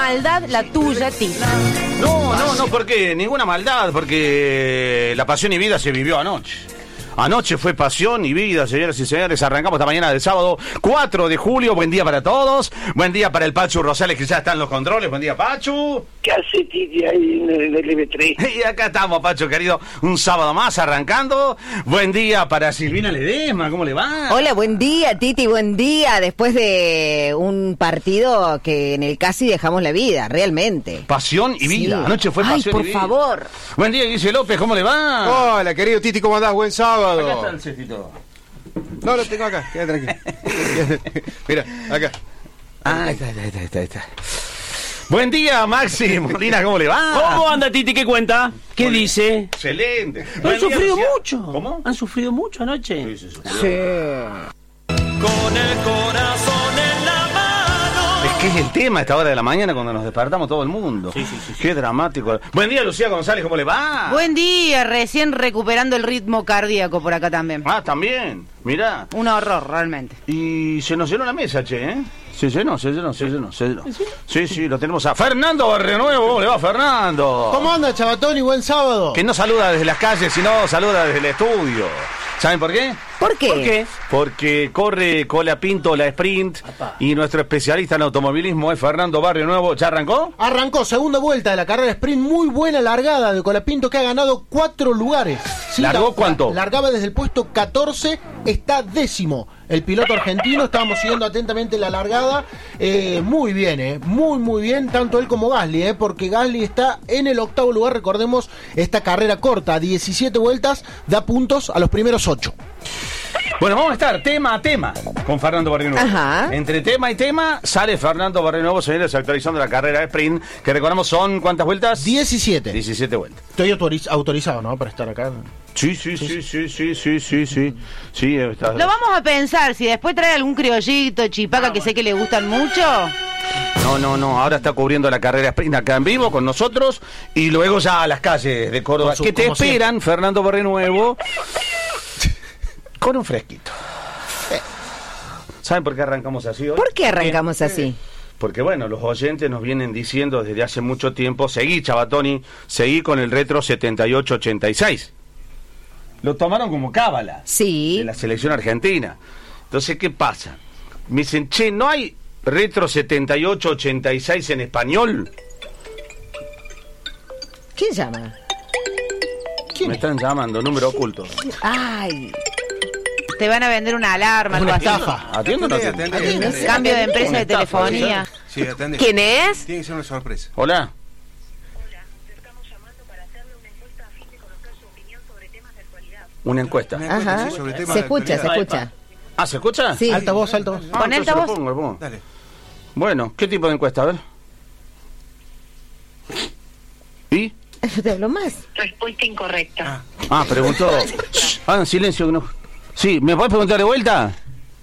maldad la tuya, Titi. No, porque ninguna maldad, porque la pasión y vida se vivió anoche. Anoche fue pasión y vida, señoras y señores. Arrancamos esta mañana del sábado 4 de julio. Buen día para todos. Buen día para el Pachu Rosales, que ya está en los controles. Buen día, Pachu. ¿Qué hace Titi ahí en el LB3? Y acá estamos, Pachu, querido. Un sábado más arrancando. Buen día para Silvina Ledesma. ¿Cómo le va? Hola, buen día, Titi, buen día. Después de un partido que en el casi dejamos la vida, realmente. Pasión y vida. Sí. Anoche fue pasión y vida. Por favor. Buen día, Guille López. ¿Cómo le va? Hola, querido Titi, ¿cómo andás? Buen sábado. Acá está el cestito. No, lo tengo acá, quédate tranquilo. Mira, acá. Ah, está. Buen día, Maxi Molina, ¿cómo le va? ¿Cómo anda, Titi? ¿Qué cuenta? ¿Qué Muy bien. dice? Excelente. ¿Han Buen día, sufrido Lucía. mucho? ¿Cómo? ¿Han sufrido mucho anoche? Sí. Con el corazón en la mano. Es que es el tema a esta hora de la mañana cuando nos despertamos todo el mundo. Sí. Qué dramático. Buen día, Lucía González, ¿cómo le va? Buen día, recién recuperando el ritmo cardíaco por acá también. Ah, también. Mirá. Un horror, realmente. Y se nos llenó la mesa, che, ¿eh? Se llenó. Sí, lo tenemos a Fernando Barrionuevo. ¿Cómo le va, Fernando? ¿Cómo anda, Chabatoni? Buen sábado. Que no saluda desde las calles, sino saluda desde el estudio. ¿Saben por qué? ¿Por qué? ¿Por qué? Porque corre Colapinto la sprint. Apá. Y nuestro especialista en automovilismo es Fernando Barrionuevo. ¿Ya arrancó? Arrancó segunda vuelta de la carrera sprint, muy buena largada de Colapinto, que ha ganado 4 lugares. Sí, ¿Largó cuánto? Largaba desde el puesto 14, está 10º. El piloto argentino, estábamos siguiendo atentamente la largada. Muy bien, muy bien, tanto él como Gasly, porque Gasly está en el 8º lugar. Recordemos, esta carrera corta, 17 vueltas, da puntos a los primeros 8. Bueno, vamos a estar tema a tema con Fernando Barrionuevo. Ajá. Entre tema y tema sale Fernando Barrionuevo, señores, actualizando la carrera de sprint, que recordamos son, ¿cuántas vueltas? 17. 17 vueltas. Estoy autorizado, ¿no? Para estar acá. Sí. Sí, está. Lo vamos a pensar, si después trae algún criollito, chipaca, que sé que le gustan mucho. No, ahora está cubriendo la carrera sprint acá en vivo con nosotros y luego ya a las calles de Córdoba, que te esperan, siempre. Fernando Barrionuevo, con un fresquito. ¿Saben por qué arrancamos así hoy? ¿Por qué arrancamos así? Porque bueno, los oyentes nos vienen diciendo desde hace mucho tiempo, seguí, Chabatoni, seguí con el retro 78-86. Lo tomaron como cábala. Sí. De la selección argentina. Entonces, ¿qué pasa? Me dicen, che, ¿no hay retro 78-86 en español? ¿Quién llama? Me están llamando, número oculto. Ay. Te van a vender una alarma, Una algo así. estafa. ¿Atiendo o no atiendo? Cambio de empresa de telefonía. Sí, atende. ¿Quién es? Tiene que ser una sorpresa. Hola. Te estamos llamando para hacerle una encuesta a fin de conocer su opinión sobre temas de actualidad. Una encuesta. Una encuesta, Ajá. sí, sobre temas Se de escucha, se actualidad. escucha. Ah, ¿se escucha? Sí. Alta voz. Ah, Pon entonces altavoz. lo pongo. Dale. Bueno, ¿qué tipo de encuesta? A ver. ¿Y? Te hablo más. Respuesta incorrecta. Preguntó. Shh, hagan silencio. Que no... Sí, ¿me podés preguntar de vuelta?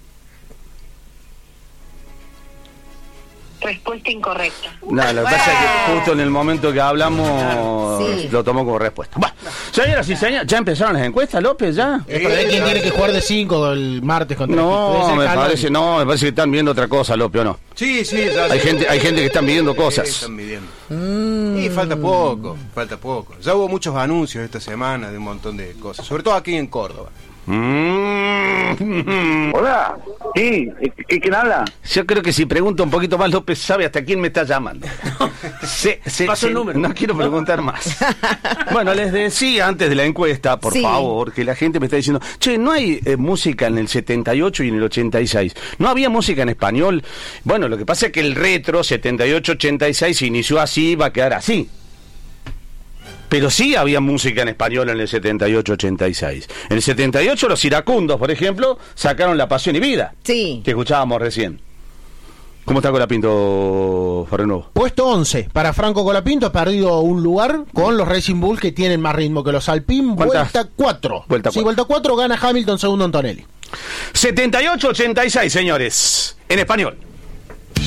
Respuesta incorrecta. No, lo que pasa es que justo en el momento que hablamos Sí. lo tomó como respuesta. Bueno, señoras y señores, ¿ya empezaron las encuestas, López? ¿Ya? Es para ver quién tiene que jugar de 5 el martes contra No, el me parece que están viendo otra cosa, López, ¿o no? Sí, ya Hay gente que están pidiendo cosas. Están midiendo. Y falta poco. Ya hubo muchos anuncios esta semana de un montón de cosas, sobre todo aquí en Córdoba. Hola, sí, ¿quién habla? Yo creo que si pregunto un poquito más, López sabe hasta quién me está llamando. Pasó el número. No quiero preguntar más. Bueno, les decía antes de la encuesta, por Sí. favor, que la gente me está diciendo, che, no hay música en el 78 y en el 86. No había música en español. Bueno, lo que pasa es que el retro 78-86 se inició así, va a quedar así. Pero sí había música en español en el 78-86. En el 78 los iracundos, por ejemplo, sacaron La Pasión y Vida, Sí. que escuchábamos recién. ¿Cómo está Colapinto, Ferrenuevo? Puesto 11 para Franco Colapinto, ha perdido un lugar con los Racing Bull, que tienen más ritmo que los Alpine. ¿Cuántas? Vuelta 4. Vuelta Sí, 4. vuelta 4, gana Hamilton, segundo Antonelli. 78-86, señores, en español.